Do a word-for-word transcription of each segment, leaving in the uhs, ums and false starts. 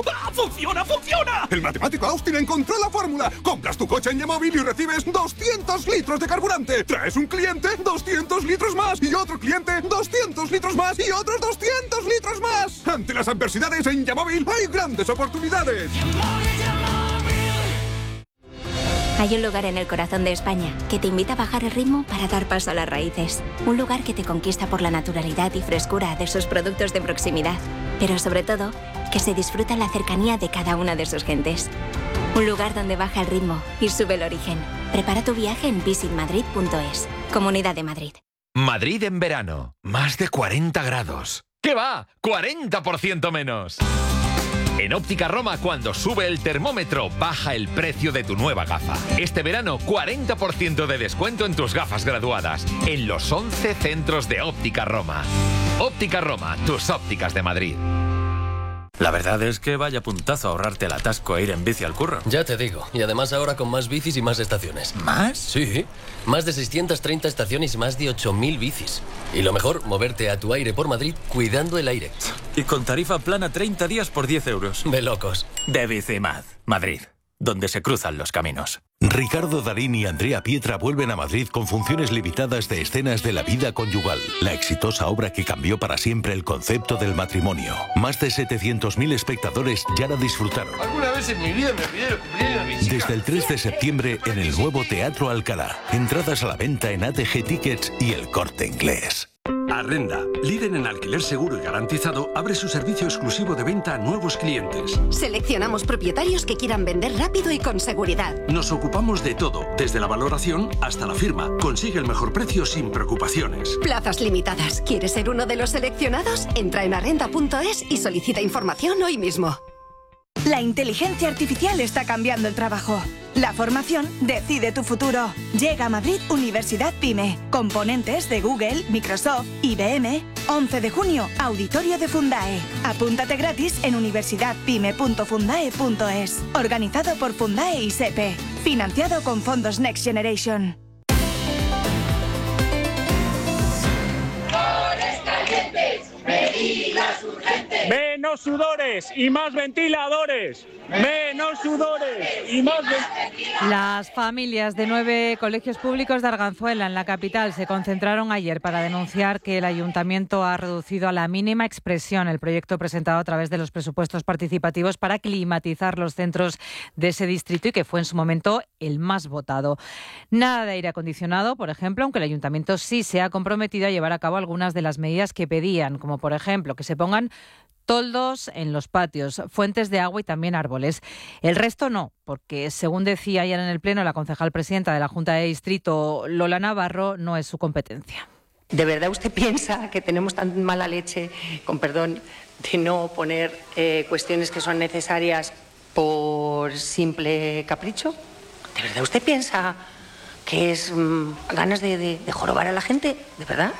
¡Ah, funciona, funciona! El matemático Austin encontró la fórmula. Compras tu coche en Yamóvil y recibes doscientos litros de carburante. Traes un cliente, doscientos litros más. Y otro cliente, doscientos litros más. Y otros doscientos litros más. Ante las adversidades en Yamóvil hay grandes oportunidades. Hay un lugar en el corazón de España que te invita a bajar el ritmo para dar paso a las raíces. Un lugar que te conquista por la naturalidad y frescura de sus productos de proximidad. Pero sobre todo, que se disfruta la cercanía de cada una de sus gentes. Un lugar donde baja el ritmo y sube el origen. Prepara tu viaje en visit madrid punto es. Comunidad de Madrid. Madrid en verano. Más de cuarenta grados. ¿Qué va? ¡cuarenta por ciento menos! En Óptica Roma, cuando sube el termómetro, baja el precio de tu nueva gafa. Este verano, cuarenta por ciento de descuento en tus gafas graduadas. En los once centros de Óptica Roma. Óptica Roma, tus ópticas de Madrid. La verdad es que vaya puntazo ahorrarte el atasco e ir en bici al curro. Ya te digo, y además ahora con más bicis y más estaciones. ¿Más? Sí, más de seiscientas treinta estaciones y más de ocho mil bicis. Y lo mejor, moverte a tu aire por Madrid cuidando el aire. Y con tarifa plana treinta días por diez euros. De locos. De Bicimad, Madrid, donde se cruzan los caminos. Ricardo Darín y Andrea Pietra vuelven a Madrid con funciones limitadas de escenas de la vida conyugal, la exitosa obra que cambió para siempre el concepto del matrimonio. Más de setecientos mil espectadores ya la disfrutaron. Alguna vez en mi vida me pidieron cumplir mi chica. Desde el tres de septiembre en el nuevo Teatro Alcalá. Entradas a la venta en A T G Tickets y El Corte Inglés. Arrenda, líder en alquiler seguro y garantizado, abre su servicio exclusivo de venta a nuevos clientes. Seleccionamos propietarios que quieran vender rápido y con seguridad. Nos ocupamos de todo, desde la valoración hasta la firma. Consigue el mejor precio sin preocupaciones. Plazas limitadas. ¿Quieres ser uno de los seleccionados? Entra en arrenda punto es y solicita información hoy mismo. La inteligencia artificial está cambiando el trabajo. La formación decide tu futuro. Llega a Madrid Universidad PYME. Componentes de Google, Microsoft, I B M. once de junio, auditorio de Fundae. Apúntate gratis en universidad pyme punto fundae punto es. Organizado por Fundae y SEPE. Financiado con fondos Next Generation. Medidas urgentes. Menos sudores y más ventiladores. Menos sudores y más ventiladores. Las familias de nueve colegios públicos de Arganzuela, en la capital, se concentraron ayer para denunciar que el ayuntamiento ha reducido a la mínima expresión el proyecto presentado a través de los presupuestos participativos para climatizar los centros de ese distrito y que fue en su momento el más votado. Nada de aire acondicionado, por ejemplo, aunque el ayuntamiento sí se ha comprometido a llevar a cabo algunas de las medidas que pedían, como por ejemplo que se pongan toldos en los patios, fuentes de agua y también árboles. El resto no, porque según decía ayer en el Pleno la concejal presidenta de la Junta de Distrito, Lola Navarro, no es su competencia. ¿De verdad usted piensa que tenemos tan mala leche, con perdón, de no poner eh, cuestiones que son necesarias por simple capricho? ¿De verdad usted piensa que es mmm, ganas de, de, de jorobar a la gente? ¿De verdad?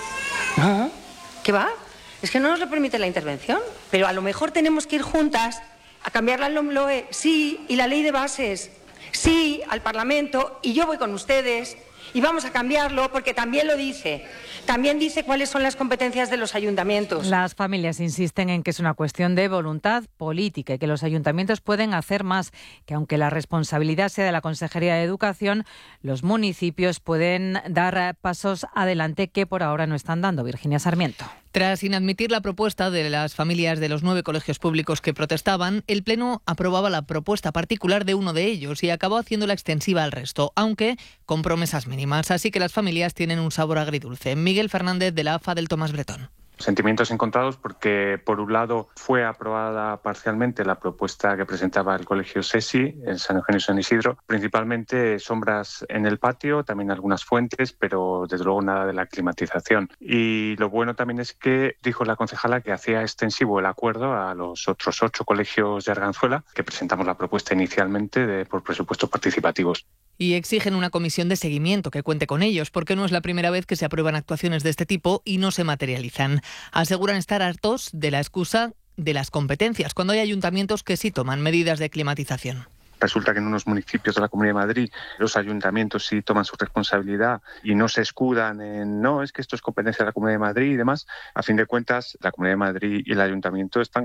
¿No? ¿Qué va? Es que no nos lo permite la intervención. Pero a lo mejor tenemos que ir juntas a cambiar la LOMLOE, sí, y la ley de bases, sí, al Parlamento, y yo voy con ustedes, y vamos a cambiarlo porque también lo dice. También dice cuáles son las competencias de los ayuntamientos. Las familias insisten en que es una cuestión de voluntad política y que los ayuntamientos pueden hacer más, que aunque la responsabilidad sea de la Consejería de Educación, los municipios pueden dar pasos adelante que por ahora no están dando. Virginia Sarmiento. Tras inadmitir la propuesta de las familias de los nueve colegios públicos que protestaban, el Pleno aprobaba la propuesta particular de uno de ellos y acabó haciéndola extensiva al resto, aunque con promesas mínimas. Así que las familias tienen un sabor agridulce. Miguel Fernández, de la A F A del Tomás Bretón. Sentimientos encontrados porque, por un lado, fue aprobada parcialmente la propuesta que presentaba el Colegio SESI en San Eugenio y San Isidro, principalmente sombras en el patio, también algunas fuentes, pero desde luego nada de la climatización. Y lo bueno también es que dijo la concejala que hacía extensivo el acuerdo a los otros ocho colegios de Arganzuela, que presentamos la propuesta inicialmente de, por presupuestos participativos. Y exigen una comisión de seguimiento que cuente con ellos, porque no es la primera vez que se aprueban actuaciones de este tipo y no se materializan. Aseguran estar hartos de la excusa de las competencias, cuando hay ayuntamientos que sí toman medidas de climatización. Resulta que en unos municipios de la Comunidad de Madrid los ayuntamientos sí toman su responsabilidad y no se escudan en no, es que esto es competencia de la Comunidad de Madrid y demás. A fin de cuentas, la Comunidad de Madrid y el ayuntamiento están